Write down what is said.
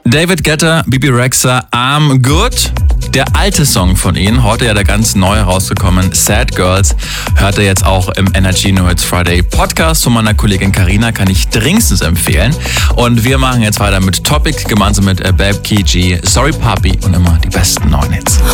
David Guetta, Bebe Rexha, I'm Good. Der alte Song von ihnen, heute ja der ganz neu rausgekommen, Sad Girls, hört ihr jetzt auch im Energy No Hits Friday Podcast von meiner Kollegin Carina, kann ich dringendstens empfehlen. Und wir machen jetzt weiter mit Topic, gemeinsam mit Babke G, Sorry Papi und immer die besten neuen Hits.